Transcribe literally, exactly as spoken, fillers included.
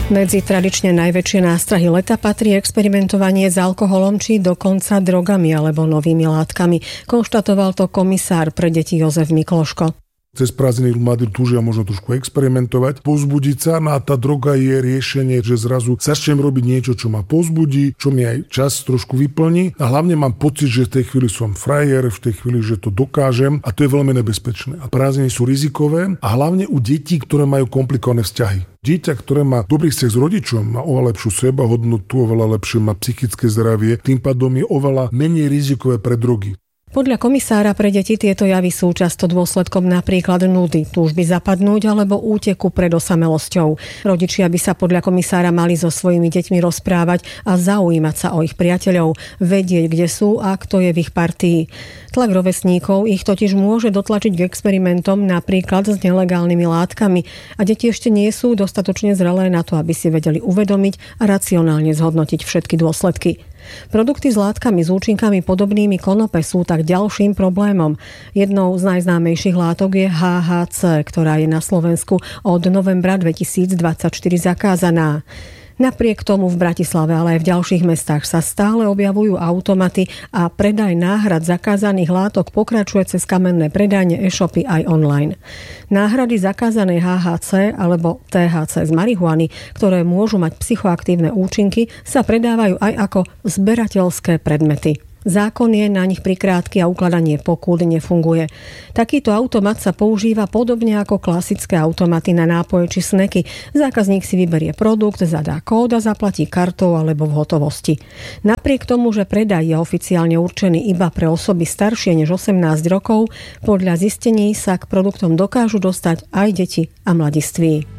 Medzi tradične najväčšie nástrahy leta patrí experimentovanie s alkoholom či dokonca drogami alebo novými látkami. Konštatoval to komisár pre deti Jozef Mikloško. Cez prázdniny mladí túžia možno trošku experimentovať, povzbudiť sa, no a tá droga je riešenie, že zrazu začnem robiť niečo, čo ma povzbudí, čo mi aj čas trošku vyplní a hlavne mám pocit, že v tej chvíli som frajer, v tej chvíli, že to dokážem a to je veľmi nebezpečné. A prázdniny sú rizikové a hlavne u detí, ktoré majú komplikované vzťahy. Dieťa, ktoré má dobrý sex s rodičom, má oveľa lepšiu sebahodnotu, oveľa lepšie má psychické zdravie, tým pádom je oveľa menej rizikové pre drogy. Podľa komisára pre deti tieto javy sú často dôsledkom napríklad nudy, túžby zapadnúť alebo úteku pred osamelosťou. Rodičia by sa podľa komisára mali so svojimi deťmi rozprávať a zaujímať sa o ich priateľov, vedieť, kde sú a kto je v ich partii. Tlak rovesníkov ich totiž môže dotlačiť k experimentom napríklad s nelegálnymi látkami a deti ešte nie sú dostatočne zrelé na to, aby si vedeli uvedomiť a racionálne zhodnotiť všetky dôsledky. Produkty s látkami s účinkami podobnými konope sú tak ďalším problémom. Jednou z najznámejších látok je há há cé, ktorá je na Slovensku od novembra dvetisícdvadsaťštyri zakázaná. Napriek tomu v Bratislave, ale aj v ďalších mestách sa stále objavujú automaty a predaj náhrad zakázaných látok pokračuje cez kamenné predajne e-shopy aj online. Náhrady zakázanej há há cé alebo té há cé z marihuany, ktoré môžu mať psychoaktívne účinky, sa predávajú aj ako zberateľské predmety. Zákon je na nich prikrátky a ukladanie pokút nefunguje. Takýto automat sa používa podobne ako klasické automaty na nápoje či sneky. Zákazník si vyberie produkt, zadá kód a zaplatí kartou alebo v hotovosti. Napriek tomu, že predaj je oficiálne určený iba pre osoby staršie než osemnásť rokov, podľa zistení sa k produktom dokážu dostať aj deti a mladiství.